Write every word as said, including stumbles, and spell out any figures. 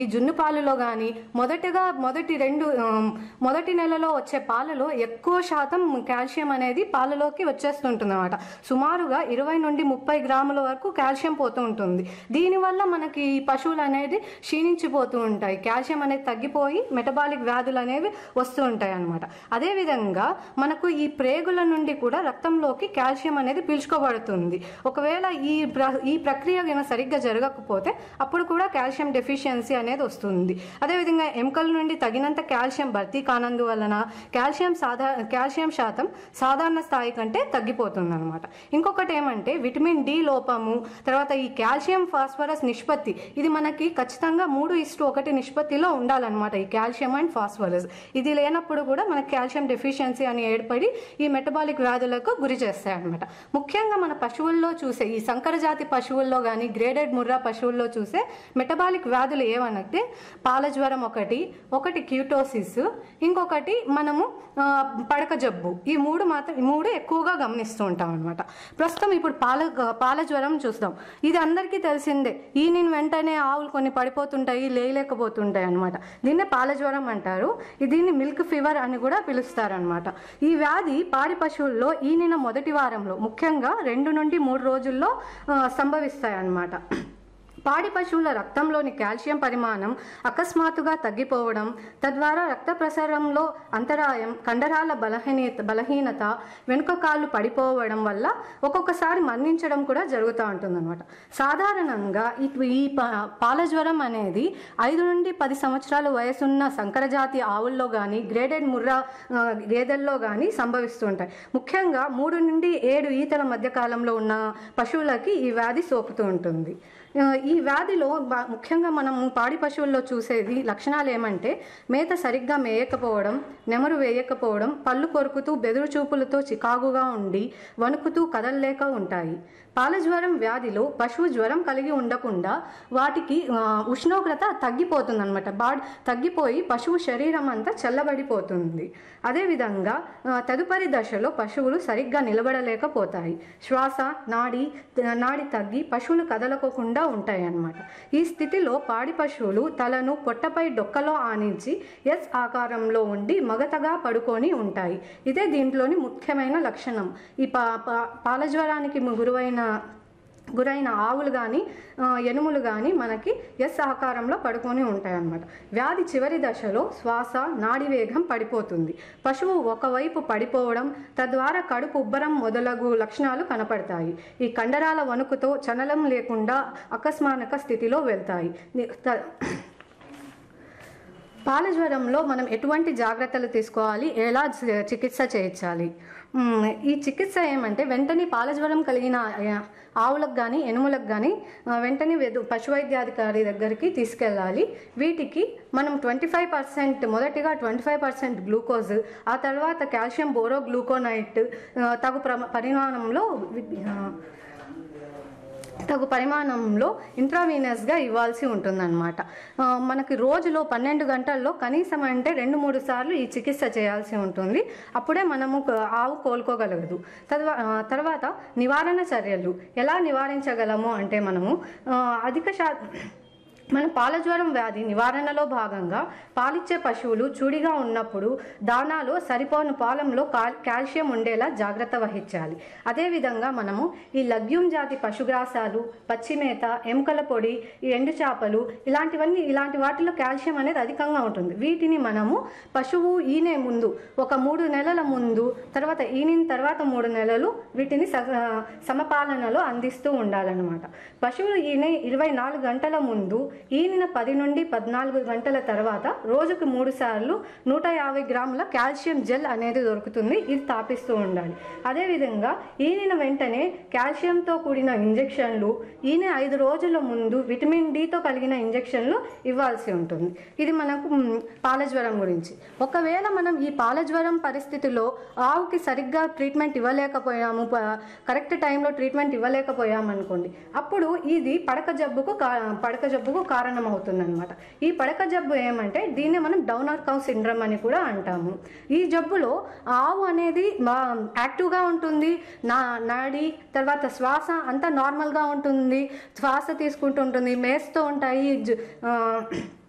ఈ జున్ను పాలలో కానీ మొదటగా మొదటి రెండు మొదటి నెలలో వచ్చే పాలలో ఎక్కువ శాతం కాల్షియం అనేది పాలలోకి వచ్చేస్తుంటుంది అనమాట. సుమారుగా ఇరవై నుండి ముప్పై గ్రాముల వరకు కాల్షియం పోతూ ఉంటుంది. దీనివల్ల మనకి పశువులు అనేది క్షీణించిపోతూ ఉంటాయి, కాల్షియం అనేది తగ్గిపోయి మెటబాలిక్ వ్యాధులు అనేవి వస్తూ ఉంటాయి అన్నమాట. అదేవిధంగా మనకు ఈ ప్రేగుల నుండి కూడా రక్తంలోకి కాల్షియం అనేది పీల్చుకోబడుతుంది. ఒకవేళ ఈ ప్ర ఈ ప్రక్రియ సరిగ్గా జరగకపోతే అప్పుడు కూడా కాల్షియం డెఫిషియన్సీ అనేది వస్తుంది. అదేవిధంగా ఎముకల నుండి తగినంత కాల్షియం భర్తీ కానందువలన కాల్షియం సాధా కాల్షియం శాతం సాధారణ స్థాయి కంటే తగ్గిపోతుంది అనమాట. ఇంకొకటి ఏమంటే విటమిన్ డి లోపము, తర్వాత ఈ కాల్షియం ఫాస్ఫరస్ నిష్పత్తి ఇది మనకి ఖచ్చితంగా మూడు ఇస్టు ఒకటి నిష్పత్తిలో ఉండాలన్నమాట. ఈ కాల్షియం అండ్ ఫాస్ఫరస్ ఇది లేనప్పుడు కూడా మనకి కాల్షియం డెఫిషియన్సీ అని ఏర్పడి ఈ మెటబాలిక్ వ్యాధులకు గురి చేస్తాయి అనమాట. ముఖ్యంగా మన పశువుల్లో చూసే ఈ సంకర జాతి పశువుల్లో కానీ గ్రేడెడ్ ముర్రా పశువుల్లో చూసే మెటబాలిక్ వ్యాధులు ఏమనంటే పాల జ్వరం ఒకటి ఒకటి క్యూటోసిస్, ఇంకొకటి మనము పడక జబ్బు. ఈ మూడు మాత్రం ఈ మూడు ఎక్కువగా గమనిస్తూ ఉంటాం అనమాట. ప్రస్తుతం ఇప్పుడు పాల పాల జ్వరం చూస్తాం. ఇది అందరికీ తెలిసిందే. ఈ నేను వెంటనే ఆవులు కొన్ని పడిపోతుంటాయి, లేయలేకపోతుంటాయి అనమాట. దీన్నే పాల జ్వరం అంటారు. దీన్ని మిల్క్ ఫీవర్ అని కూడా పిలుస్తారనమాట. ఈ వ్యాధి పాడి పశువుల్లో ఈనిన మొదటి వారంలో ముఖ్యంగా రెండు నుండి మూడు రోజుల్లో సంభవిస్తాయి అన్నమాట. పాడి పశువుల రక్తంలోని కాల్షియం పరిమాణం అకస్మాత్తుగా తగ్గిపోవడం, తద్వారా రక్త ప్రసరణలో అంతరాయం, కండరాల బలహీనత బలహీనత వెనుక కాళ్ళు పడిపోవడం వల్ల ఒక్కొక్కసారి మరణించడం కూడా జరుగుతూ ఉంటుందన్నమాట. సాధారణంగా ఈ పాల జ్వరం అనేది ఐదు నుండి పది సంవత్సరాల వయసున్న సంకరజాతి ఆవుల్లో కానీ గ్రేడెడ్ ముర్రా గేదెల్లో కానీ సంభవిస్తుంటాయి. ముఖ్యంగా మూడు నుండి ఏడు ఈతల మధ్య కాలంలో ఉన్న పశువులకి ఈ వ్యాధి సోకుతూ ఉంటుంది. ఈ వ్యాధిలో ముఖ్యంగా మనం పాడి పశువుల్లో చూసేది లక్షణాలు ఏమంటే మేత సరిగ్గా మేయకపోవడం, నెమరు వేయకపోవడం, పళ్ళు కొరుకుతూ బెదురు చూపులతో చికాకుగా ఉండి వణుకుతూ కదలలేక ఉంటాయి. పాల జ్వరం వ్యాధిలో పశువు జ్వరం కలిగి ఉండకుండా వాటికి ఉష్ణోగ్రత తగ్గిపోతుంది అనమాట. బాడ్ తగ్గిపోయి పశువు శరీరం అంతా చల్లబడిపోతుంది. అదేవిధంగా తదుపరి దశలో పశువులు సరిగ్గా నిలబడలేకపోతాయి. శ్వాస నాడి నాడి తగ్గి పశువులు కదలకోకుండా ఉంటాయి అన్నమాట. ఈ స్థితిలో పాడి పశువులు తలను పొట్టపై డొక్కలో ఆనించి ఎస్ ఆకారంలో ఉండి మగతగా పడుకొని ఉంటాయి. ఇదే దీంట్లోని ముఖ్యమైన లక్షణం. ఈ పా పాల జ్వరానికి గురైన గురైన ఆవులు కానీ ఎనుములు కానీ మనకి ఎస్ ఆకారంలో పడుకొని ఉంటాయన్నమాట. వ్యాధి చివరి దశలో శ్వాస నాడి వేగం పడిపోతుంది. పశువు ఒకవైపు పడిపోవడం, తద్వారా కడుపు ఉబ్బరం మొదలగు లక్షణాలు కనపడతాయి. ఈ కండరాల వణుకుతో చలనం లేకుండా అకస్మాత్తుగా స్థితిలో వెళ్తాయి. పాల జ్వరంలో మనం ఎటువంటి జాగ్రత్తలు తీసుకోవాలి, ఎలా చికిత్స చేయించాలి? ఈ చికిత్స ఏమంటే వెంటనే పాల జ్వరం కలిగిన ఆవులకు కానీ ఎనుములకు కానీ వెంటనే పశు వైద్యాధికారి దగ్గరికి తీసుకెళ్ళాలి. వీటికి మనం ట్వంటీ ఫైవ్ పర్సెంట్ మొదటిగా ట్వంటీ ఫైవ్ పర్సెంట్ గ్లూకోజ్, ఆ తర్వాత కాల్షియం బోరో గ్లూకోనైట్ తగు ప్ర పరిమాణంలో తగు పరిమాణంలో ఇంట్రావీనస్గా ఇవ్వాల్సి ఉంటుందన్నమాట. మనకి రోజులో పన్నెండు గంటల్లో కనీసం అంటే రెండు మూడు సార్లు ఈ చికిత్స చేయాల్సి ఉంటుంది. అప్పుడే మనము ఆవు కోలుకోగలగదు. తర్వా తర్వాత నివారణ చర్యలు ఎలా నివారించగలము అంటే మనము అధిక శా మన పాల జ్వరం వ్యాధి నివారణలో భాగంగా పాలిచ్చే పశువులు చూడిగా ఉన్నప్పుడు దానాలో సరిపోని పాలంలో కాల్షియం ఉండేలా జాగ్రత్త వహించాలి. అదేవిధంగా మనము ఈ లగ్యూమ్ జాతి పశుగ్రాసాలు, పచ్చిమేత, ఎముకల పొడి, ఈ ఎండు చేపలు ఇలాంటివన్నీ ఇలాంటి వాటిలో కాల్షియం అనేది అధికంగా ఉంటుంది. వీటిని మనము పశువు ఈనే ముందు ఒక మూడు నెలల ముందు, తర్వాత ఈనిన తర్వాత మూడు నెలలు వీటిని సమపాలనలో అందిస్తూ ఉండాలన్నమాట. పశువులు ఈనే ఇరవై నాలుగు గంటల ముందు, ఈనిన పది నుండి పద్నాలుగు గంటల తర్వాత రోజుకు మూడు సార్లు నూట యాభై గ్రాముల కాల్షియం జెల్ అనేది దొరుకుతుంది. ఇది తాపిస్తూ ఉండాలి. అదేవిధంగా ఈనిన వెంటనే కాల్షియంతో కూడిన ఇంజెక్షన్లు, ఈయన ఐదు రోజుల ముందు విటమిన్ డితో కలిగిన ఇంజెక్షన్లు ఇవ్వాల్సి ఉంటుంది. ఇది మనకు పాల జ్వరం గురించి. ఒకవేళ మనం ఈ పాల జ్వరం పరిస్థితిలో ఆవుకి సరిగ్గా ట్రీట్మెంట్ ఇవ్వలేకపోయాము, కరెక్ట్ టైంలో ట్రీట్మెంట్ ఇవ్వలేకపోయాము అనుకోండి, అప్పుడు ఇది పడక జబ్బుకు పడక జబ్బుకు కారణం అవుతుంది అనమాట. ఈ పడక జబ్బు ఏమంటే దీన్ని మనం డౌనర్ కౌ సిండ్రమ్ అని కూడా అంటాము. ఈ జబ్బులో ఆవు అనేది యాక్టివ్గా ఉంటుంది, నా నాడి తర్వాత శ్వాస అంతా నార్మల్గా ఉంటుంది, శ్వాస తీసుకుంటూ ఉంటుంది, మేస్తూ ఉంటాయి,